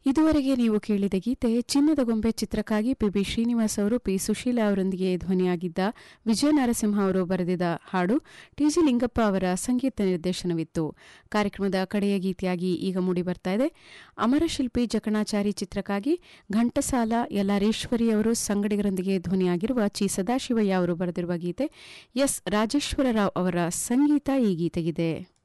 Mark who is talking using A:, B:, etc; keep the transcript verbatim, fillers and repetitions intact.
A: ಇದುವರೆಗೆ ನೀವು ಕೇಳಿದ ಗೀತೆ ಚಿನ್ನದ ಗೊಂಬೆ ಚಿತ್ರಕ್ಕಾಗಿ ಪಿ ಬಿ ಶ್ರೀನಿವಾಸ್ ಅವರು ಪಿ ಸುಶೀಲಾ ಅವರೊಂದಿಗೆ ಧ್ವನಿಯಾಗಿದ್ದ ವಿಜಯ ನರಸಿಂಹ ಅವರು ಬರೆದಿದ್ದ ಹಾಡು ಟಿಜಿ ಲಿಂಗಪ್ಪ ಅವರ ಸಂಗೀತ ನಿರ್ದೇಶನವಿತ್ತು. ಕಾರ್ಯಕ್ರಮದ ಕಡೆಯ ಗೀತೆಯಾಗಿ ಈಗ ಮೂಡಿ ಬರ್ತಾ ಇದೆ. ಅಮರಶಿಲ್ಪಿ ಜಕಣಾಚಾರಿ ಚಿತ್ರಕ್ಕಾಗಿ ಘಂಟಸಾಲ ಯಲ್ಲಾರೇಶ್ವರಿ ಅವರು ಸಂಗಡಿಗರೊಂದಿಗೆ ಧ್ವನಿಯಾಗಿರುವ ಚಿ ಸದಾಶಿವಯ್ಯ ಅವರು ಬರೆದಿರುವ ಗೀತೆ. ಎಸ್ ರಾಜೇಶ್ವರರಾವ್ ಅವರ ಸಂಗೀತ ಈ ಗೀತೆಗಿದೆ.